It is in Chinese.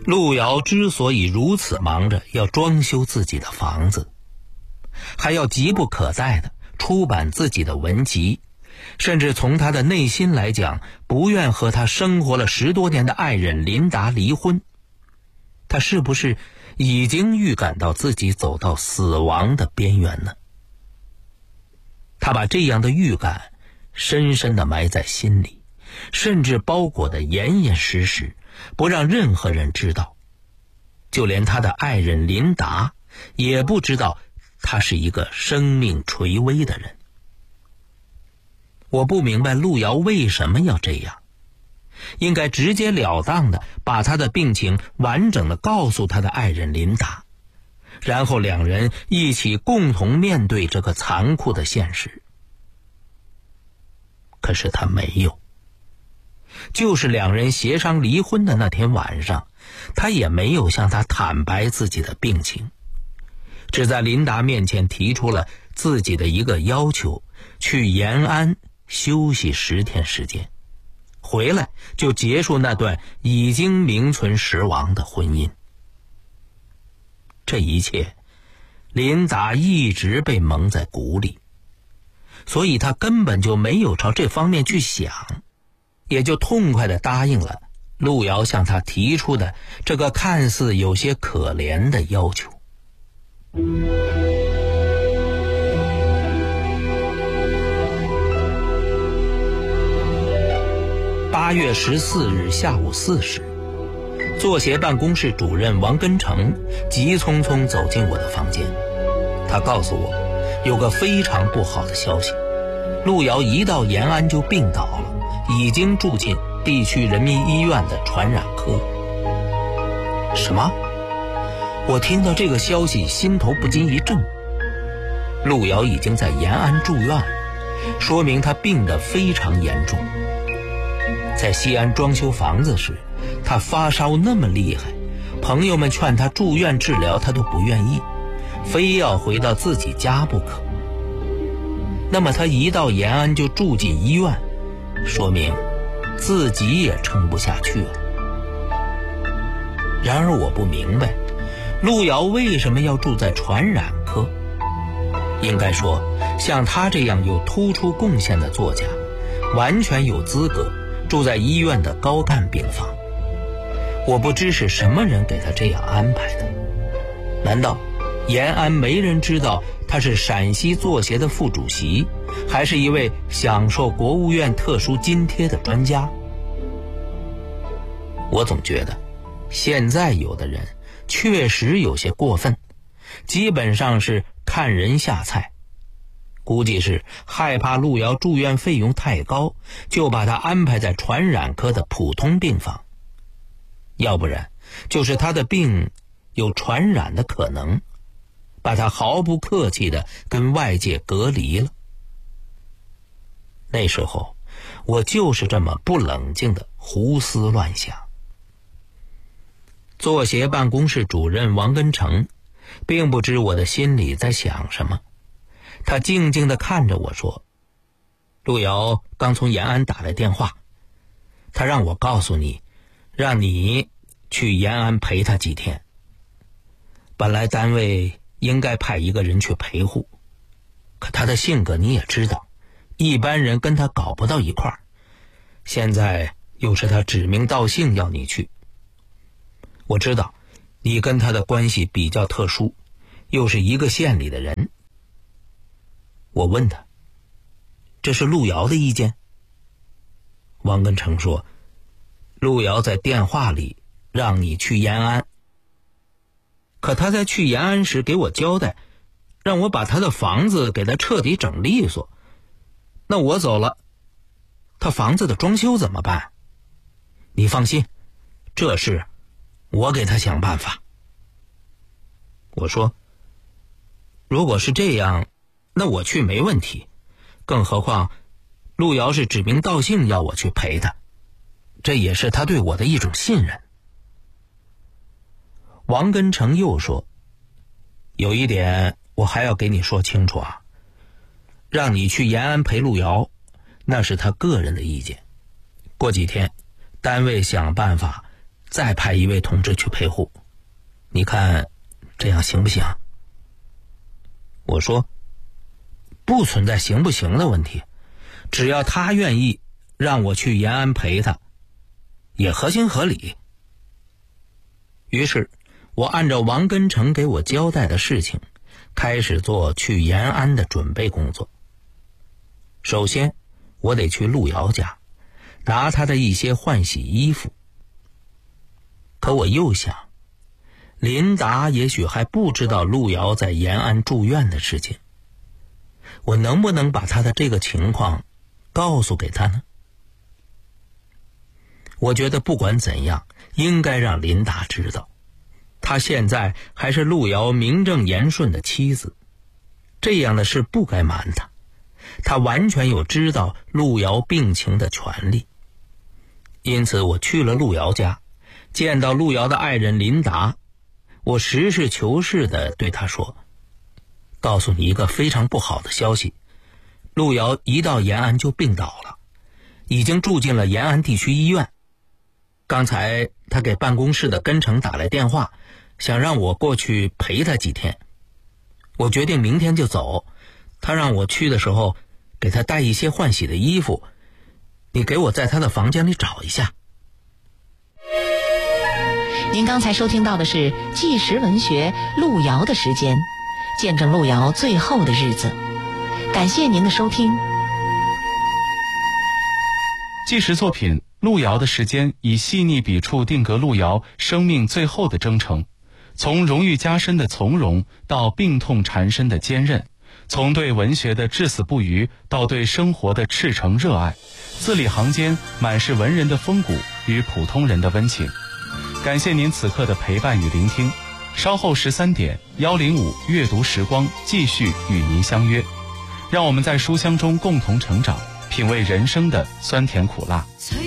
路遥之所以如此忙着要装修自己的房子，还要急不可待地出版自己的文集，甚至从他的内心来讲，不愿和他生活了10多年的爱人琳达离婚，他是不是已经预感到自己走到死亡的边缘呢？他把这样的预感深深地埋在心里，甚至包裹得严严实实，不让任何人知道。就连他的爱人琳达也不知道他是一个生命垂危的人。我不明白路遥为什么要这样，应该直截了当地把他的病情完整地告诉他的爱人琳达，然后两人一起共同面对这个残酷的现实。可是他没有，就是两人协商离婚的那天晚上，他也没有向他坦白自己的病情，只在琳达面前提出了自己的一个要求，去延安休息10天时间，回来就结束那段已经名存实亡的婚姻。这一切，琳达一直被蒙在鼓里，所以他根本就没有朝这方面去想，也就痛快地答应了路遥向他提出的这个看似有些可怜的要求。8月14日下午4时，作协办公室主任王根成急匆匆走进我的房间，他告诉我有个非常不好的消息，路遥一到延安就病倒了，已经住进地区人民医院的传染科。什么？我听到这个消息心头不禁一震。路遥已经在延安住院了，说明他病得非常严重。在西安装修房子时，他发烧那么厉害，朋友们劝他住院治疗，他都不愿意，非要回到自己家不可。那么他一到延安就住进医院，说明自己也撑不下去了。然而我不明白，路遥为什么要住在传染科？应该说，像他这样有突出贡献的作家，完全有资格住在医院的高干病房。我不知是什么人给他这样安排的。难道延安没人知道他是陕西作协的副主席，还是一位享受国务院特殊津贴的专家？我总觉得现在有的人确实有些过分，基本上是看人下菜。估计是害怕路遥住院费用太高，就把他安排在传染科的普通病房，要不然就是他的病有传染的可能，把他毫不客气地跟外界隔离了。那时候我就是这么不冷静地胡思乱想。作协办公室主任王根成并不知我的心里在想什么，他静静地看着我说，路遥刚从延安打来电话，他让我告诉你，让你去延安陪他几天。本来单位应该派一个人去陪护，可他的性格你也知道，一般人跟他搞不到一块儿，现在又是他指名道姓要你去。我知道你跟他的关系比较特殊，又是一个县里的人。我问他，这是路遥的意见？王根成说，路遥在电话里让你去延安，可他在去延安时给我交代，让我把他的房子给他彻底整利索。那我走了，他房子的装修怎么办？你放心，这事我给他想办法。我说，如果是这样，那我去没问题，更何况路遥是指名道姓要我去陪他，这也是他对我的一种信任。王根成又说，有一点我还要给你说清楚啊，让你去延安陪路遥，那是他个人的意见，过几天单位想办法再派一位同志去陪护，你看这样行不行？我说不存在行不行的问题，只要他愿意让我去延安陪他，也合情合理。于是我按照王根成给我交代的事情，开始做去延安的准备工作。首先我得去陆瑶家拿他的一些换洗衣服。可我又想，林达也许还不知道陆瑶在延安住院的事情，我能不能把他的这个情况告诉给他呢？我觉得不管怎样，应该让林达知道，他现在还是陆瑶名正言顺的妻子，这样的事不该瞒他，他完全有知道陆瑶病情的权利。因此我去了陆瑶家，见到陆瑶的爱人林达，我实事求是地对他说，告诉你一个非常不好的消息，陆瑶一到延安就病倒了，已经住进了延安地区医院。刚才他给办公室的根成打来电话，想让我过去陪他几天。我决定明天就走，他让我去的时候给他带一些换洗的衣服，你给我在他的房间里找一下。 您刚才收听到的是纪实文学路遥的时间，见证路遥最后的日子。感谢您的收听。 纪实作品《路遥的时间》以细腻笔触定格路遥生命最后的征程，从荣誉加身的从容到病痛缠身的坚韧，从对文学的至死不渝到对生活的赤诚热爱，字里行间满是文人的风骨与普通人的温情。感谢您此刻的陪伴与聆听，稍后13点105阅读时光继续与您相约，让我们在书香中共同成长，品味人生的酸甜苦辣。